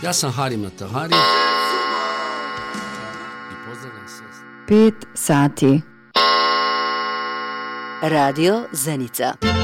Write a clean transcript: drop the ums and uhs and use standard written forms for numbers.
Ja sam Hari Matahari i pozdravljam sve. 5 sati. Radio Zenica.